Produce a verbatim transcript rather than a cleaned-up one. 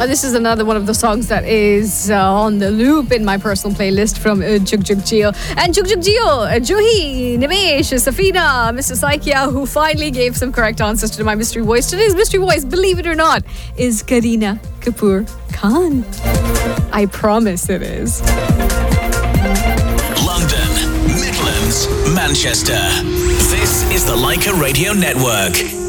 Uh, this is another one of the songs that is uh, on the loop in my personal playlist from uh, Jug Jug Jio. And Jug Jug Jio, uh, Juhi, Nimesh, Safina, Mister Saikia, who finally gave some correct answers to my mystery voice. Today's mystery voice, believe it or not, is Kareena Kapoor Khan. I promise it is. London, Midlands, Manchester. This is the Leica Radio Network.